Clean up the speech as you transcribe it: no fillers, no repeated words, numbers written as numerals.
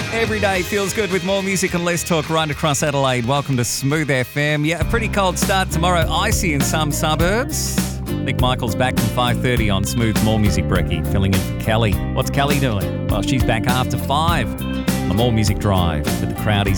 Every day feels good with more music and less talk right across Adelaide. Welcome to Smooth FM. Yeah, a pretty cold start tomorrow. Icy in some suburbs. Nick Michael's back from 5:30 on Smooth's More Music Brekkie, filling in for Kelly. What's Kelly doing? Well, she's back after 5 on the More Music Drive with the Crowdies.